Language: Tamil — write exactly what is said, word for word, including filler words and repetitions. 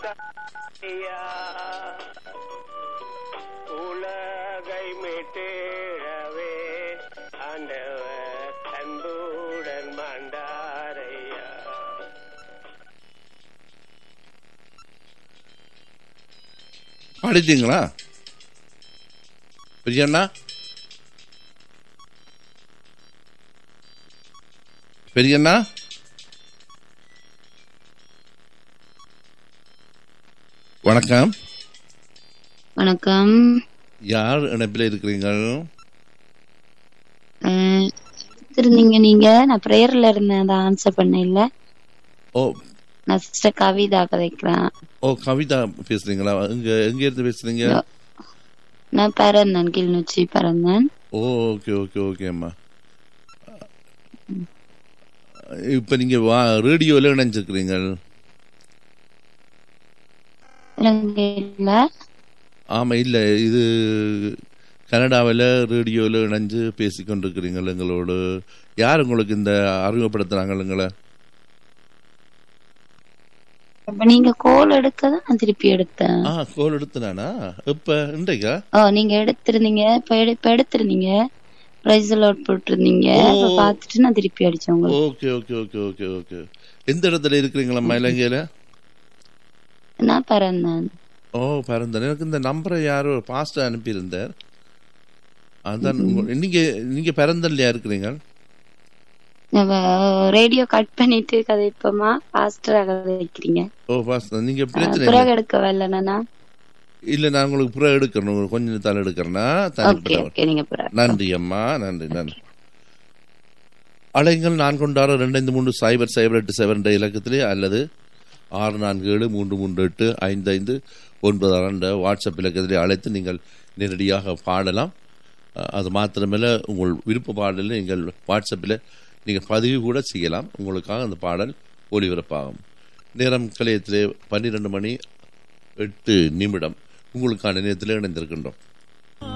மண்டாரையா உலகை மீட்டேழவே ஆண்டவர் அன்புடன் மண்டாரையா. பாடிட்டீங்களா பெரியண்ணா? பெரியண்ணா வணக்கம். வணக்கம். யார் இணைப்பில் இருக்கிறீர்கள்? இருந்தீங்க நீங்க? நான் பிரேயர்ல இருந்தேன், அதை ஆன்சர் பண்ண இல்ல. ஓ, நான் சிஸ்டர் கவிதா கதைக்கிறேன். ஓ கவிதா பேசுறீங்களா? எங்க எங்க இருந்து பேசுறீங்க? நான் பரந்தன், கிளிநொச்சி பரந்தன். ஓ ஓகே ஓகே ஓகே அம்மா. இப்ப நீங்க வா ரேடியோல இணைஞ்சிருக்கிறீங்க? ஆமா, இல்ல இது கனடாவில் ரேடியோல இணைஞ்சு பேசிக்கொண்டிருக்கிறீங்க எங்களோடு. யார் உங்களுக்கு இந்த அறிமுகப்படுத்துறாங்க எங்களை? நீங்க கோல் எடுக்கதான் நான் திருப்பி எடுத்தேன். ஆ, கோல் எடுத்தனானா? இப்ப இன்றைக்கா? ஓ, நீங்க எடுத்திருந்தீங்க, இப்ப எடுத்திருந்தீங்க, பிரைஸ் அலர்ட் போட்டிருந்தீங்க, பாத்துட்டு நான் திருப்பி அடிச்சேன். Okay okay okay okay okay. எந்த இடத்துல இருக்கிறீங்களா இலங்கையில? நான் பரந்தேன். ஓ பரந்தேன். எனக்கு இந்த நம்பரை யாரோ பாஸ்டர் அனுப்பியிருந்தார். அதான். நீங்க நீங்க பரந்தன்லையா இருக்கிறீங்க? ரேடியோ கட் பண்ணிட்டு கதைப்போமா? பாஸ்டரா கதைக்கிறீங்க? ஓ பாஸ்டர், நீங்க பிரச்சனை எடுக்க வரலனா? இல்ல, நான் உங்களுக்கு புற எடுக்கணும், கொஞ்சம் தலை எடுக்கிறேன்னா. நன்றி அம்மா, நன்றி நன்றி. அலைங்கள் நான் கொண்டாட ரெண்டு ஐந்து மூன்று சைபர் சைபர் எட்டு செவன் இலக்கத்திலே அல்லது ஆறு நான்கு ஏழு மூன்று மூன்று எட்டு ஐந்து ஐந்து ஒன்பது ஆறு வாட்ஸ்அப் இலக்கத்திலே அழைத்து நீங்கள் நேரடியாக பாடலாம். அது மாத்திரமல்ல, உங்கள் விருப்ப பாடலில் நீங்கள் வாட்ஸ்அப்பில் நீங்கள் பதிவு கூட செய்யலாம். உங்களுக்காக அந்த பாடல் ஒளிபரப்பாகும். நேரம் கலையத்திலே பன்னிரெண்டு மணி எட்டு நிமிடம். உங்களுக்கான நேரத்தில் இணைந்திருக்கின்றோம்.